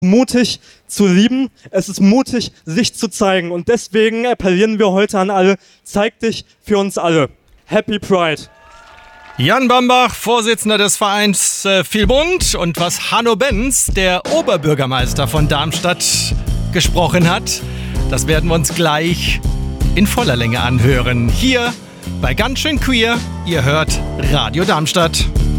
mutig zu lieben, es ist mutig, sich zu zeigen. Und deswegen appellieren wir heute an alle, zeig dich für uns alle. Happy Pride. Jan Bambach, Vorsitzender des Vereins Viel Bund, und was Hanno Benz, der Oberbürgermeister von Darmstadt, gesprochen hat, das werden wir uns gleich in voller Länge anhören. Hier bei Ganz schön Queer, ihr hört Radio Darmstadt.